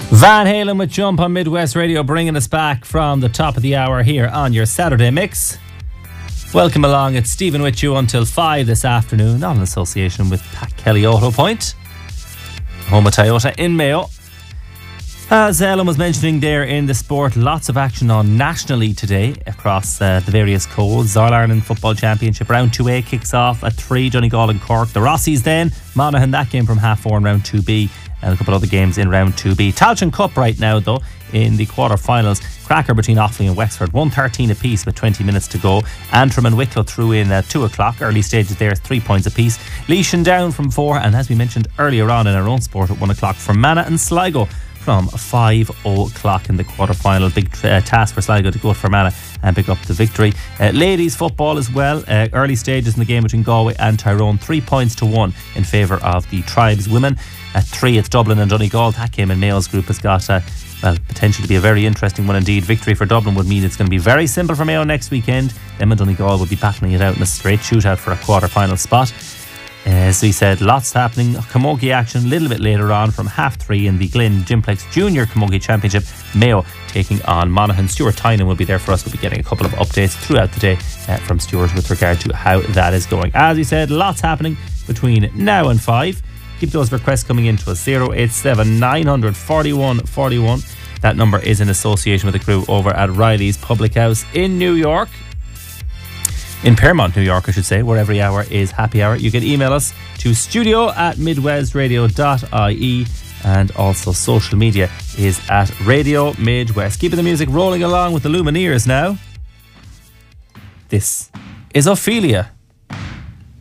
Van Halen with Jump on Midwest Radio, bringing us back from the top of the hour here on your Saturday mix. Welcome along. It's Stephen with you until 5 this afternoon, not in association with Pat Kelly Auto Point, home of Toyota in Mayo. As Ellen was mentioning there in the sport, lots of action on nationally today across the various codes. All-Ireland Football Championship Round 2A kicks off at 3, Donegal and Cork. The Rossies then, Monaghan, that game from half 4 in Round 2B, and a couple other games in Round 2B. Tailteann Cup right now, though, in the quarter-finals. Cracker between Offaly and Wexford, 1-13 apiece with 20 minutes to go. Antrim and Wicklow threw in at 2 o'clock. Early stages there, 3 points apiece. Laois down from 4, and as we mentioned earlier on in our own sport at 1 o'clock, Fermanagh and Sligo from 5 o'clock in the quarter-final. Big task for Sligo to go to Fermanagh and pick up the victory. Ladies football as well. Early stages in the game between Galway and Tyrone, 3 points to 1 in favour of the Tribes women. At 3, it's Dublin and Donegal. That game in Mayo's group has got potential to be a very interesting one indeed. Victory for Dublin would mean it's going to be very simple for Mayo next weekend. Them and Donegal will be battling it out in a straight shootout for a quarter-final spot. As we said, lots happening. Camogie action a little bit later on from half 3 in the Glyn Gymplex Junior Camogie Championship. Mayo taking on Monaghan. Stuart Tynan will be there for us. We'll be getting a couple of updates throughout the day from Stuart with regard to how that is going. As we said, lots happening between now and 5. Keep those requests coming in to us. 087 900 41 41. That number is in association with the crew over at Riley's Public House in New York. In Paramount, New York, I should say, where every hour is happy hour. You can email us to studio@midwestradio.ie, and also social media is at Radio Midwest. Keeping the music rolling along with the Lumineers now. This is Ophelia.